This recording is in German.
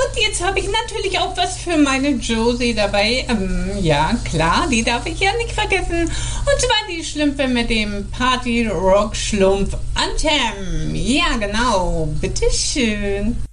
Und jetzt habe ich natürlich auch was für meine Josie dabei. Ja, klar, die darf ich ja nicht vergessen. Und zwar die Schlümpfe mit dem Party-Rock-Schlumpf Anthem. Ja, genau. Bitteschön.